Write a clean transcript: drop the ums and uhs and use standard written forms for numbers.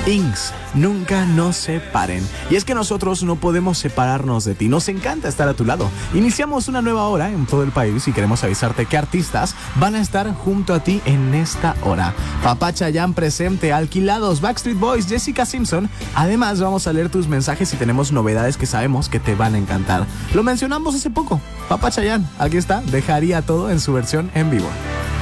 Inks, nunca nos separen. Y es que nosotros no podemos separarnos de ti. Nos encanta estar a tu lado. Iniciamos una nueva hora en todo el país y queremos avisarte qué artistas van a estar junto a ti en esta hora. Papá Chayanne presente, Alquilados, Backstreet Boys, Jessica Simpson. Además, vamos a leer tus mensajes y tenemos novedades que sabemos que te van a encantar. Lo mencionamos hace poco. Papá Chayanne, aquí está, dejaría todo en su versión en vivo.